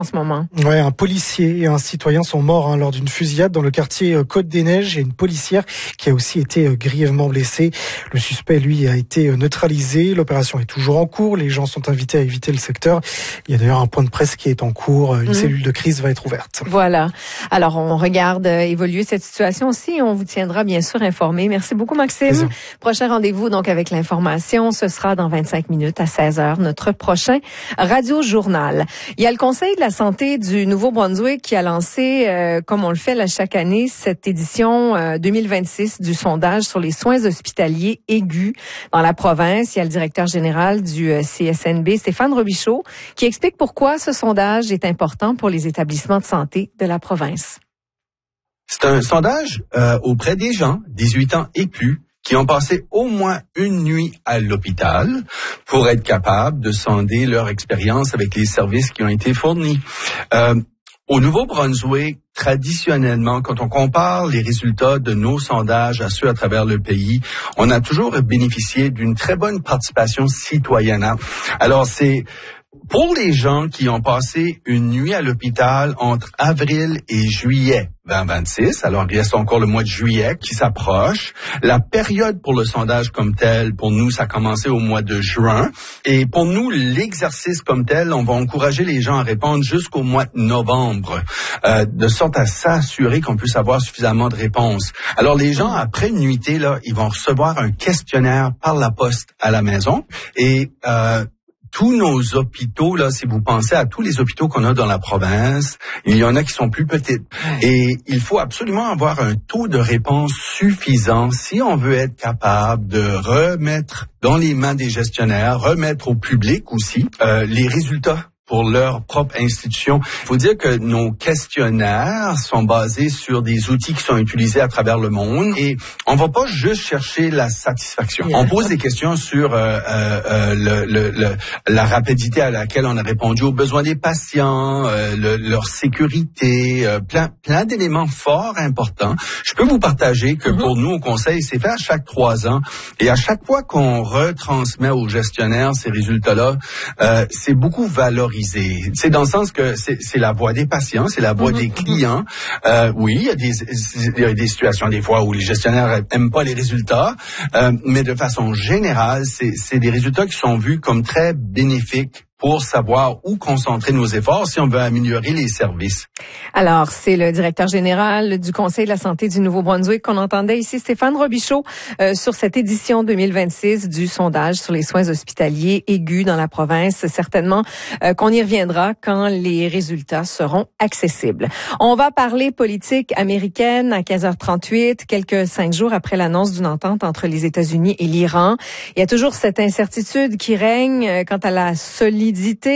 en ce moment. Ouais, un policier et un citoyen sont morts lors d'une fusillade dans le quartier Côte-des-Neiges et une policière qui a aussi été grièvement blessée. Le suspect, lui, a été neutralisé. L'opération est toujours en cours. Les gens sont invités à éviter le secteur. Il y a d'ailleurs un point de presse qui est en cours. Une cellule de crise va être ouverte. Voilà. Alors, on regarde évoluer cette situation aussi et on vous tiendra bien sûr informé. Merci beaucoup, Maxime. Plaisir. Prochain rendez-vous donc avec l'information, ce sera dans 25 minutes à 16h, notre prochain Radio-Journal. Il y a le Conseil de la santé du Nouveau-Brunswick qui a lancé, comme on le fait là, chaque année, cette édition 2026 du sondage sur les soins hospitaliers aigus dans la province. Il y a le directeur général du CSNB, Stéphane Robichaud, qui explique pourquoi ce sondage est important pour les établissements de santé de la province. C'est un sondage auprès des gens, 18 ans et plus, qui ont passé au moins une nuit à l'hôpital pour être capables de sonder leur expérience avec les services qui ont été fournis. Au Nouveau-Brunswick, traditionnellement, quand on compare les résultats de nos sondages à ceux à travers le pays, on a toujours bénéficié d'une très bonne participation citoyenne. Alors, c'est pour les gens qui ont passé une nuit à l'hôpital entre avril et juillet 2026, alors il reste encore le mois de juillet qui s'approche. La période pour le sondage comme tel, pour nous, ça a commencé au mois de juin. Et pour nous, l'exercice comme tel, on va encourager les gens à répondre jusqu'au mois de novembre, de sorte à s'assurer qu'on puisse avoir suffisamment de réponses. Alors les gens, après une nuitée, là, ils vont recevoir un questionnaire par la poste à la maison et tous nos hôpitaux, là, si vous pensez à tous les hôpitaux qu'on a dans la province, il y en a qui sont plus petites. Et il faut absolument avoir un taux de réponse suffisant si on veut être capable de remettre dans les mains des gestionnaires, remettre au public aussi les résultats pour leur propre institution. Il faut dire que nos questionnaires sont basés sur des outils qui sont utilisés à travers le monde et on va pas juste chercher la satisfaction. On pose des questions sur la rapidité à laquelle on a répondu aux besoins des patients, leur sécurité, plein d'éléments fort importants. Je peux vous partager que pour nous au Conseil, c'est fait à chaque 3 ans et à chaque fois qu'on retransmet aux gestionnaires ces résultats-là, c'est beaucoup valorisé. C'est dans le sens que c'est la voix des patients, c'est la voix des clients. Oui, il y a des situations des fois où les gestionnaires aiment pas les résultats, mais de façon générale, c'est des résultats qui sont vus comme très bénéfiques pour savoir où concentrer nos efforts si on veut améliorer les services. Alors, c'est le directeur général du Conseil de la santé du Nouveau-Brunswick qu'on entendait ici, Stéphane Robichaud, sur cette édition 2026 du sondage sur les soins hospitaliers aigus dans la province. Certainement qu'on y reviendra quand les résultats seront accessibles. On va parler politique américaine à 15h38, quelques 5 jours après l'annonce d'une entente entre les États-Unis et l'Iran. Il y a toujours cette incertitude qui règne quant à la solidité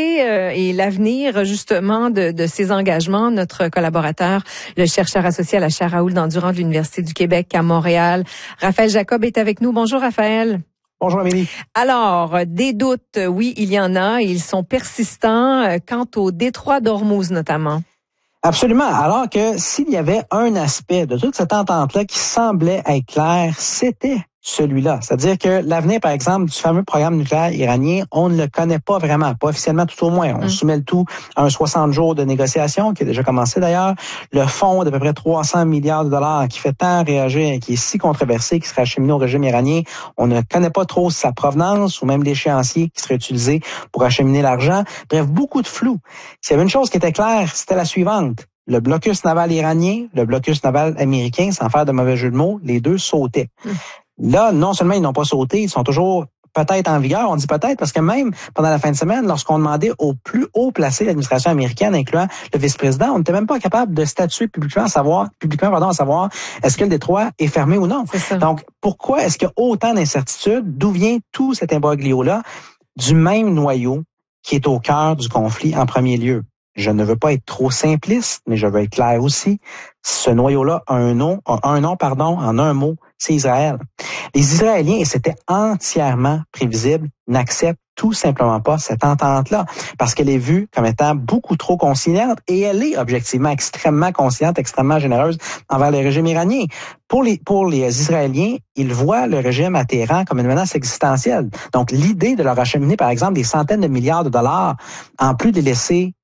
et l'avenir justement de ces engagements. Notre collaborateur, le chercheur associé à la chaire Raoul Dandurand de l'Université du Québec à Montréal, Raphaël Jacob est avec nous. Bonjour Raphaël. Bonjour Amélie. Alors, des doutes, oui, il y en a et ils sont persistants quant au détroit d'Ormuz notamment. Absolument. Alors que s'il y avait un aspect de toute cette entente-là qui semblait être clair, c'était celui-là. C'est-à-dire que l'avenir, par exemple, du fameux programme nucléaire iranien, on ne le connaît pas vraiment, pas officiellement tout au moins. On soumet le tout à un 60 jours de négociation qui a déjà commencé d'ailleurs. Le fonds d'à peu près 300 milliards de dollars qui fait tant réagir, qui est si controversé, qui sera acheminé au régime iranien, on ne connaît pas trop sa provenance ou même l'échéancier qui serait utilisé pour acheminer l'argent. Bref, beaucoup de flou. S'il y avait une chose qui était claire, c'était la suivante. Le blocus naval iranien, le blocus naval américain, sans faire de mauvais jeu de mots, les deux sautaient. Là, non seulement ils n'ont pas sauté, ils sont toujours peut-être en vigueur. On dit peut-être parce que même pendant la fin de semaine, lorsqu'on demandait au plus haut placé de l'administration américaine, incluant le vice-président, on n'était même pas capable de statuer publiquement à savoir est-ce que le détroit est fermé ou non. Donc, pourquoi est-ce qu'il y a autant d'incertitudes? D'où vient tout cet imbroglio-là? Du même noyau qui est au cœur du conflit en premier lieu. Je ne veux pas être trop simpliste, mais je veux être clair aussi. Ce noyau-là a un nom, en un mot, c'est Israël. Les Israéliens, et c'était entièrement prévisible, n'acceptent tout simplement pas cette entente-là, parce qu'elle est vue comme étant beaucoup trop conciliante, et elle est objectivement extrêmement conciliante, extrêmement généreuse envers le régime iranien. Pour les Israéliens, ils voient le régime à Téhéran comme une menace existentielle. Donc, l'idée de leur acheminer, par exemple, des centaines de milliards de dollars, en plus de les laisser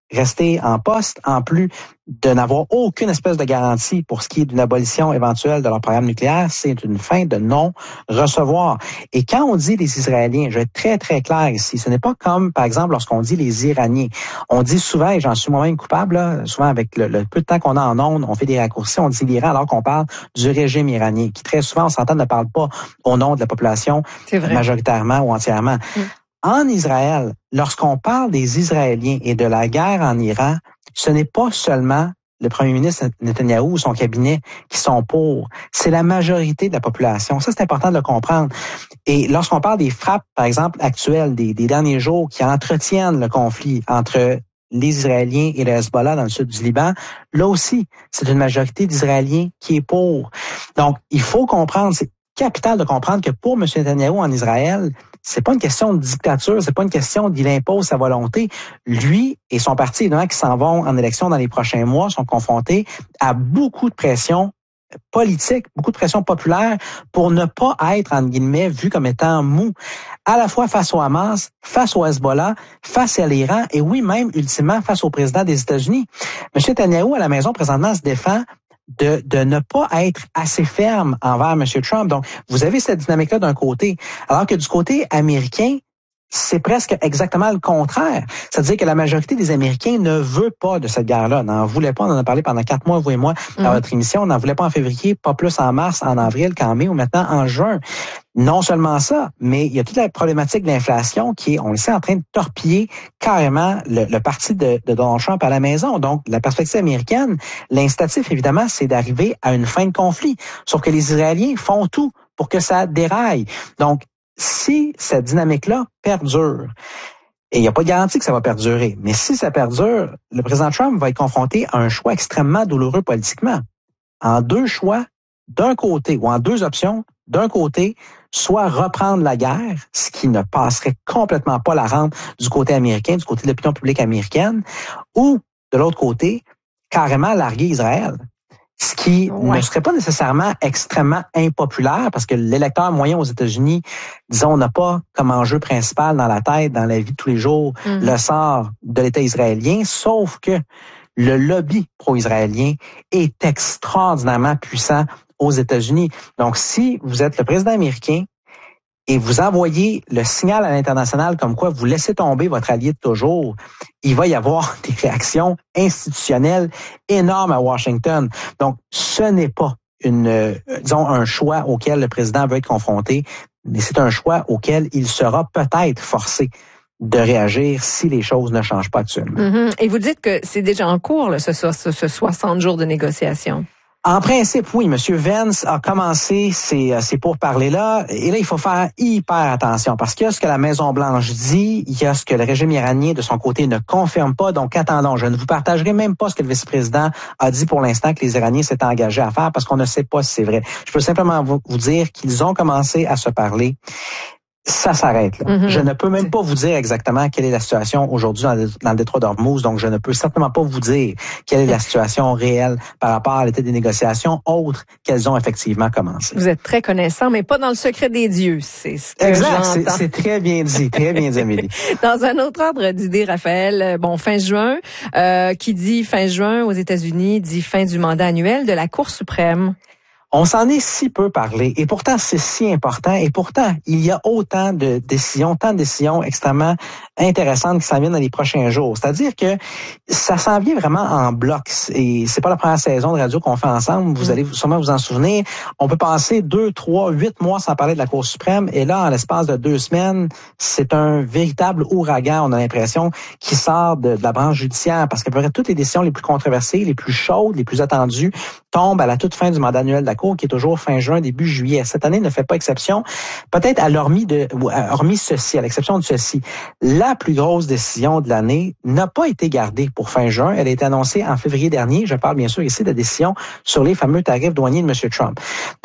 rester en poste, en plus de n'avoir aucune espèce de garantie pour ce qui est d'une abolition éventuelle de leur programme nucléaire, c'est une fin de non-recevoir. Et quand on dit les Israéliens, je vais être très, très clair ici, ce n'est pas comme, par exemple, lorsqu'on dit les Iraniens. On dit souvent, et j'en suis moi-même coupable, là, souvent avec le peu de temps qu'on a en ondes, on fait des raccourcis, on dit l'Iran alors qu'on parle du régime iranien, qui très souvent, on s'entend, ne parle pas au nom de la population majoritairement ou entièrement. En Israël, lorsqu'on parle des Israéliens et de la guerre en Iran, ce n'est pas seulement le premier ministre Netanyahou ou son cabinet qui sont pour, c'est la majorité de la population. Ça, c'est important de le comprendre. Et lorsqu'on parle des frappes, par exemple, actuelles, des derniers jours qui entretiennent le conflit entre les Israéliens et le Hezbollah dans le sud du Liban, là aussi, c'est une majorité d'Israéliens qui est pour. Donc, il faut comprendre, c'est capital de comprendre que pour M. Netanyahou en Israël, c'est pas une question de dictature, c'est pas une question d'il impose sa volonté. Lui et son parti, évidemment, qui s'en vont en élection dans les prochains mois, sont confrontés à beaucoup de pression politique, beaucoup de pression populaire pour ne pas être, entre guillemets, vu comme étant mou, à la fois face au Hamas, face au Hezbollah, face à l'Iran et oui, même, ultimement, face au président des États-Unis. M. Netanyahou, à la maison, présentement, se défend de ne pas être assez ferme envers M. Trump. Donc, vous avez cette dynamique-là d'un côté, alors que du côté américain, c'est presque exactement le contraire. C'est-à-dire que la majorité des Américains ne veut pas de cette guerre-là, n'en voulait pas. On en a parlé pendant 4 mois, vous et moi, dans votre émission. On n'en voulait pas en février, pas plus en mars, en avril qu'en mai ou maintenant en juin. Non seulement ça, mais il y a toute la problématique de l'inflation qui est, on le sait, en train de torpiller carrément le parti de Donald Trump à la maison. Donc, la perspective américaine, l'incitatif, évidemment, c'est d'arriver à une fin de conflit. Sauf que les Israéliens font tout pour que ça déraille. Donc, si cette dynamique-là perdure, et il n'y a pas de garantie que ça va perdurer, mais si ça perdure, le président Trump va être confronté à un choix extrêmement douloureux politiquement. En 2 choix, d'un côté, ou en 2 options, d'un côté, soit reprendre la guerre, ce qui ne passerait complètement pas la rampe du côté américain, du côté de l'opinion publique américaine, ou, de l'autre côté, carrément larguer Israël. Ce qui ne serait pas nécessairement extrêmement impopulaire parce que l'électeur moyen aux États-Unis, disons, n'a pas comme enjeu principal dans la tête, dans la vie de tous les jours, le sort de l'État israélien, sauf que le lobby pro-israélien est extraordinairement puissant aux États-Unis. Donc, si vous êtes le président américain et vous envoyez le signal à l'international comme quoi vous laissez tomber votre allié de toujours, il va y avoir des réactions institutionnelles énormes à Washington. Donc, ce n'est pas un choix auquel le président veut être confronté, mais c'est un choix auquel il sera peut-être forcé de réagir si les choses ne changent pas actuellement. Et vous dites que c'est déjà en cours, là, ce 60 jours de négociation. En principe, oui, M. Vance a commencé ces pourparlers-là. Et là, il faut faire hyper attention parce qu'il y a ce que la Maison-Blanche dit, il y a ce que le régime iranien, de son côté, ne confirme pas. Donc, attendons. Je ne vous partagerai même pas ce que le vice-président a dit pour l'instant que les Iraniens s'étaient engagés à faire parce qu'on ne sait pas si c'est vrai. Je peux simplement vous dire qu'ils ont commencé à se parler. Ça s'arrête là. Je ne peux même pas vous dire exactement quelle est la situation aujourd'hui dans le détroit d'Ormuz, donc je ne peux certainement pas vous dire quelle est la situation réelle par rapport à l'état des négociations, autres qu'elles ont effectivement commencé. Vous êtes très connaissant, mais pas dans le secret des dieux, c'est ce que exact, c'est très bien dit, Amélie. Dans un autre ordre d'idée, Raphaël, fin juin, qui dit fin juin aux États-Unis, dit fin du mandat annuel de la Cour suprême. On s'en est si peu parlé et pourtant c'est si important et pourtant il y a autant de décisions, tant de décisions extrêmement intéressantes qui s'en viennent dans les prochains jours. C'est-à-dire que ça s'en vient vraiment en bloc et c'est pas la première saison de radio qu'on fait ensemble. Vous allez sûrement vous en souvenir. On peut passer 2, 3, 8 mois sans parler de la Cour suprême et là, en l'espace de 2 semaines, c'est un véritable ouragan. On a l'impression qui sort de la branche judiciaire parce qu'à peu près toutes les décisions les plus controversées, les plus chaudes, les plus attendues tombent à la toute fin du mandat annuel de la Cour, qui est toujours fin juin, début juillet. Cette année ne fait pas exception. Peut-être hormis ceci, à l'exception de ceci. La plus grosse décision de l'année n'a pas été gardée pour fin juin. Elle a été annoncée en février dernier. Je parle bien sûr ici de la décision sur les fameux tarifs douaniers de M. Trump. Donc,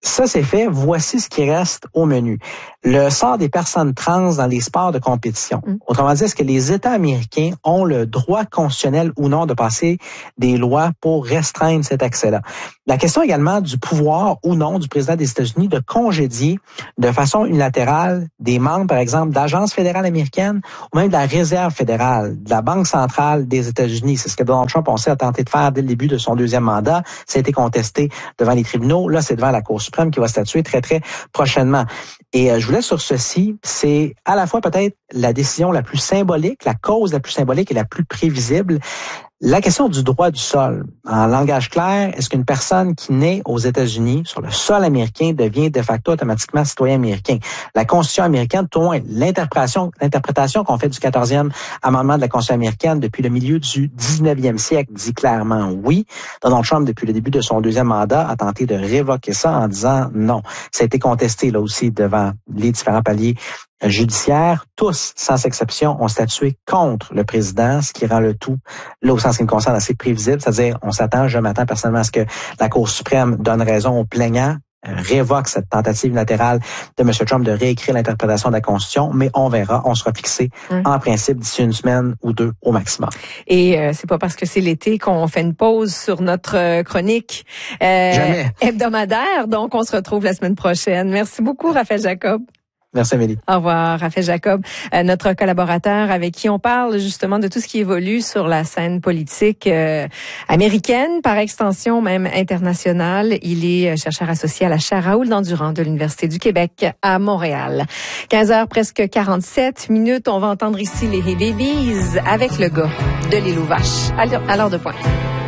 Ça, c'est fait. Voici ce qui reste au menu. Le sort des personnes trans dans les sports de compétition. Autrement dit, est-ce que les États américains ont le droit constitutionnel ou non de passer des lois pour restreindre cet accès-là? La question également du pouvoir ou non du président des États-Unis de congédier de façon unilatérale des membres, par exemple, d'agences fédérales américaines ou même de la Réserve fédérale, de la Banque centrale des États-Unis. C'est ce que Donald Trump, on sait, a tenté de faire dès le début de son deuxième mandat. Ça a été contesté devant les tribunaux. Là, c'est devant la Cour suprême qui va statuer très, très prochainement. Et je voulais sur ceci, c'est à la fois peut-être la décision la plus symbolique, la cause la plus symbolique et la plus prévisible. La question du droit du sol. En langage clair, est-ce qu'une personne qui naît aux États-Unis, sur le sol américain, devient de facto automatiquement citoyen américain? La Constitution américaine, tout au moins l'interprétation qu'on fait du 14e amendement de la Constitution américaine depuis le milieu du 19e siècle dit clairement oui. Donald Trump, depuis le début de son deuxième mandat, a tenté de révoquer ça en disant non. Ça a été contesté là aussi devant les différents paliers judiciaires. Tous, sans exception, ont statué contre le président, ce qui rend le tout, là, au sens qui me concerne, assez prévisible. C'est-à-dire, je m'attends personnellement à ce que la Cour suprême donne raison aux plaignants, révoque cette tentative unilatérale de M. Trump de réécrire l'interprétation de la Constitution, mais on verra, on sera fixé en principe d'ici une semaine ou deux au maximum. Et c'est pas parce que c'est l'été qu'on fait une pause sur notre chronique hebdomadaire, donc on se retrouve la semaine prochaine. Merci beaucoup, Raphaël Jacob. Merci, Amélie. Au revoir, Raphaël Jacob, notre collaborateur avec qui on parle justement de tout ce qui évolue sur la scène politique américaine, par extension même internationale. Il est chercheur associé à la chaire Raoul Dandurand de l'Université du Québec à Montréal. 15h presque 47 minutes, on va entendre ici les Hey Babies avec le gars de l'île aux Vaches à l'heure de pointe.